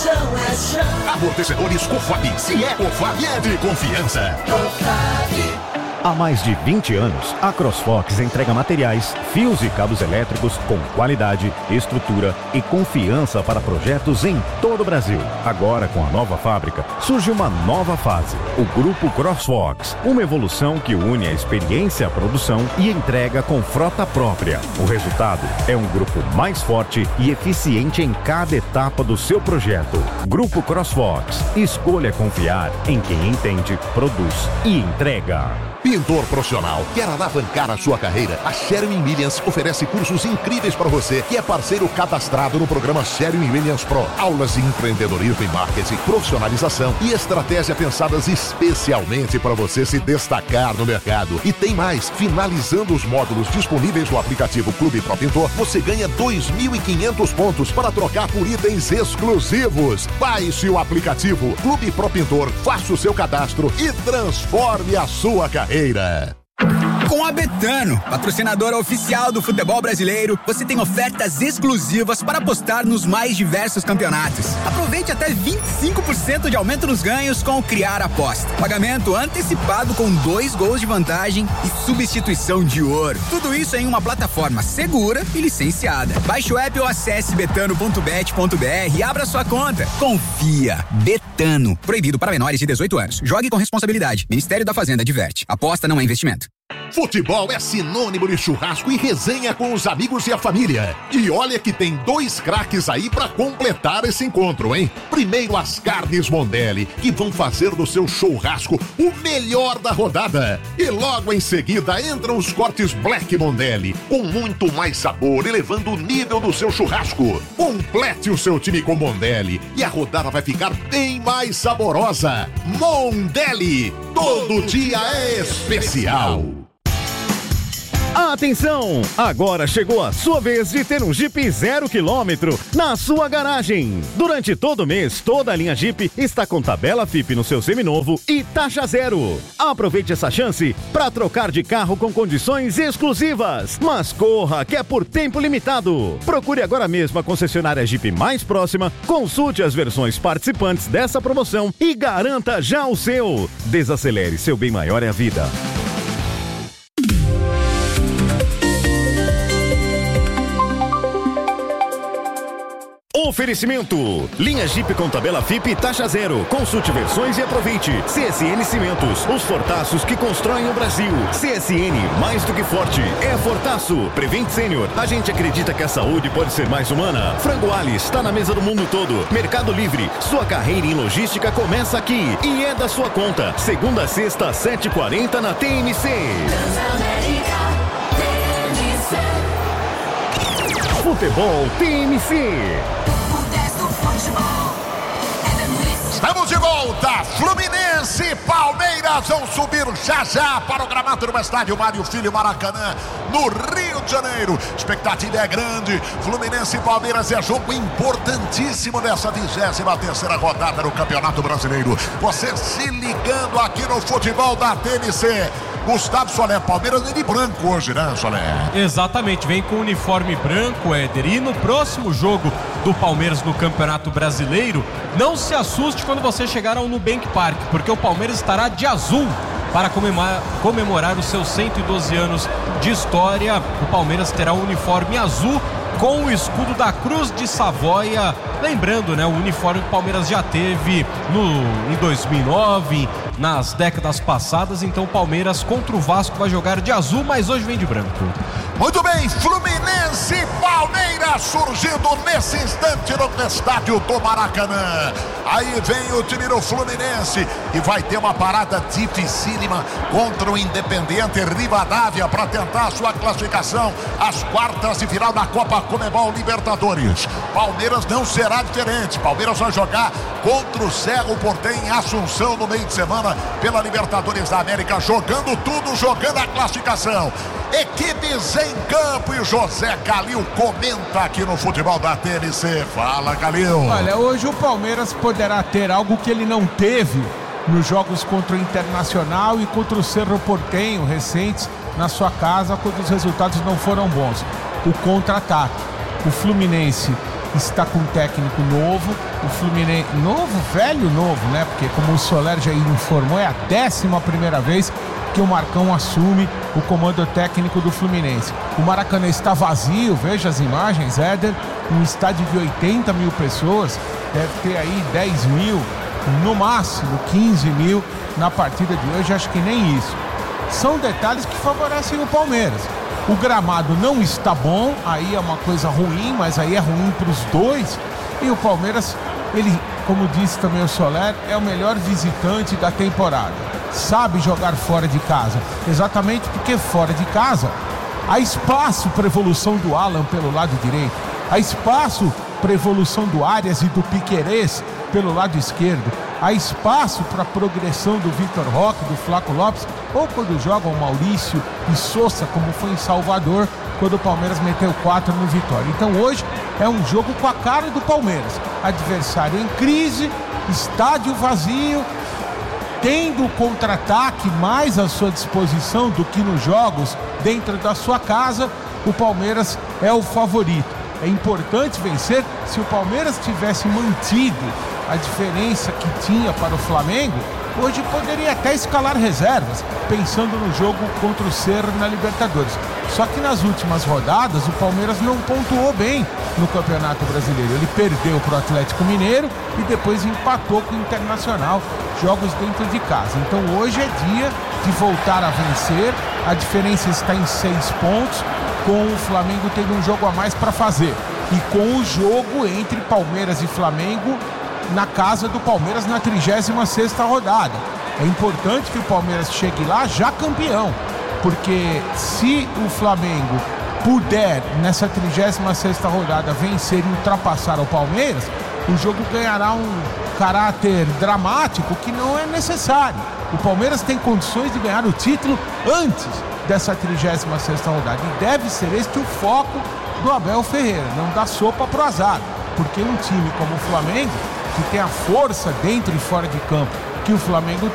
chão é chão. Amortecedores Cofap. Se é Cofap, é de confiança. Cofap. Há mais de 20 anos, a CrossFox entrega materiais, fios e cabos elétricos com qualidade, estrutura e confiança para projetos em todo o Brasil. Agora, com a nova fábrica, surge uma nova fase, o Grupo CrossFox, uma evolução que une a experiência, a produção e entrega com frota própria. O resultado é um grupo mais forte e eficiente em cada etapa do seu projeto. Grupo CrossFox, escolha confiar em quem entende, produz e entrega. Pintor profissional, quer alavancar a sua carreira? A Sherwin-Williams oferece cursos incríveis para você, que é parceiro cadastrado no programa Sherwin-Williams Pro. Aulas de empreendedorismo e marketing, profissionalização e estratégia pensadas especialmente para você se destacar no mercado. E tem mais, finalizando os módulos disponíveis no aplicativo Clube Pro Pintor, você ganha 2.500 pontos para trocar por itens exclusivos. Baixe o aplicativo Clube Pro Pintor, faça o seu cadastro e transforme a sua carreira. Com a Betano, patrocinadora oficial do futebol brasileiro, você tem ofertas exclusivas para apostar nos mais diversos campeonatos. Aproveite até 25% de aumento nos ganhos com o Criar Aposta. Pagamento antecipado com 2 gols de vantagem e substituição de ouro. Tudo isso em uma plataforma segura e licenciada. Baixe o app ou acesse betano.bet.br e abra sua conta. Confia. Betano. Proibido para menores de 18 anos. Jogue com responsabilidade. Ministério da Fazenda adverte. Aposta não é investimento. Futebol é sinônimo de churrasco e resenha com os amigos e a família. E olha que tem 2 craques aí pra completar esse encontro, hein? Primeiro as carnes Mondelli, que vão fazer do seu churrasco o melhor da rodada. E logo em seguida entram os cortes Black Mondelli, com muito mais sabor, elevando o nível do seu churrasco. Complete o seu time com Mondelli e a rodada vai ficar bem mais saborosa. Mondelli, todo dia é especial. Atenção! Agora chegou a sua vez de ter um Jeep 0 km na sua garagem. Durante todo o mês, toda a linha Jeep está com tabela FIP no seu seminovo e taxa zero. Aproveite essa chance para trocar de carro com condições exclusivas. Mas corra, que é por tempo limitado. Procure agora mesmo a concessionária Jeep mais próxima, consulte as versões participantes dessa promoção e garanta já o seu. Desacelere, seu bem maior é a vida. Oferecimento: linha Jeep com tabela FIP e taxa zero. Consulte versões e aproveite. CSN Cimentos, os fortaços que constroem o Brasil. CSN, mais do que forte, é fortaço. Prevent Senior, a gente acredita que a saúde pode ser mais humana. Frango Ali está na mesa do mundo todo. Mercado Livre, sua carreira em logística começa aqui e é da sua conta. Segunda a sexta, 7h40 na TMC. Futebol TMC. Estamos de volta, Fluminense e Palmeiras vão subir já para o gramado do estádio Mário Filho Maracanã, no Rio de Janeiro. Expectativa é grande, Fluminense e Palmeiras é jogo importantíssimo nessa 23ª rodada do Campeonato Brasileiro. Você se ligando aqui no futebol da TNC. Gustavo Solé, Palmeiras vem de branco hoje, né, Solé? Exatamente, vem com uniforme branco, Éder. E no próximo jogo do Palmeiras no Campeonato Brasileiro, não se assuste quando você chegar ao Nubank Park, porque o Palmeiras estará de azul para comemorar os seus 112 anos de história. O Palmeiras terá um uniforme azul com o escudo da Cruz de Savoia. Lembrando, né, o uniforme que o Palmeiras já teve em 2009, nas décadas passadas. Então o Palmeiras contra o Vasco vai jogar de azul, mas hoje vem de branco. Muito bem, Fluminense e Palmeiras surgindo nesse instante no estádio do Maracanã. Aí vem o time do Fluminense e vai ter uma parada dificílima contra o Independiente Rivadavia para tentar a sua classificação às quartas de final da Copa Conmebol Libertadores. Palmeiras não será diferente. Palmeiras vai jogar contra o Cerro Porteño em Assunção no meio de semana pela Libertadores da América, jogando tudo, jogando a classificação. Equipes em campo e José Calil comenta aqui no futebol da TNC. Fala, Calil. Olha, hoje o Palmeiras poderá ter algo que ele não teve nos jogos contra o Internacional e contra o Cerro Porteño recentes na sua casa, quando os resultados não foram bons. O contra-ataque. O Fluminense está com um técnico novo, o Fluminense, novo, né? Porque como o Soler já informou, é a 11ª vez que o Marcão assume o comando técnico do Fluminense. O Maracanã está vazio, veja as imagens, Éder, um estádio de 80 mil pessoas, deve ter aí 10 mil, no máximo 15 mil na partida de hoje, acho que nem isso. São detalhes que favorecem o Palmeiras. O gramado não está bom, aí é uma coisa ruim, mas aí é ruim para os dois. E o Palmeiras, ele, como disse também o Soler, é o melhor visitante da temporada. Sabe jogar fora de casa, exatamente porque fora de casa há espaço para evolução do Alan pelo lado direito, há espaço para evolução do Arias e do Piquerez pelo lado esquerdo, há espaço para progressão do Vitor Roque, do Flaco Lopes, ou quando jogam Maurício e Sousa, como foi em Salvador, quando o Palmeiras meteu 4 no Vitória. Então hoje é um jogo com a cara do Palmeiras, adversário em crise, estádio vazio, tendo o contra-ataque mais à sua disposição do que nos jogos dentro da sua casa, o Palmeiras é o favorito. É importante vencer. Se o Palmeiras tivesse mantido a diferença que tinha para o Flamengo, hoje poderia até escalar reservas, pensando no jogo contra o Cerro na Libertadores. Só que nas últimas rodadas o Palmeiras não pontuou bem no Campeonato Brasileiro. Ele perdeu para o Atlético Mineiro e depois empatou com o Internacional, jogos dentro de casa. Então hoje é dia de voltar a vencer. A diferença está em 6 pontos, com o Flamengo tendo um jogo a mais para fazer. E com o jogo entre Palmeiras e Flamengo na casa do Palmeiras na 36ª rodada. É importante que o Palmeiras chegue lá já campeão, porque se o Flamengo puder nessa 36ª rodada vencer e ultrapassar o Palmeiras, o jogo ganhará um caráter dramático que não é necessário. O Palmeiras tem condições de ganhar o título antes dessa 36ª rodada, e deve ser este o foco do Abel Ferreira, não dar sopa pro azar, porque um time como o Flamengo, que tem a força dentro e fora de campo que o Flamengo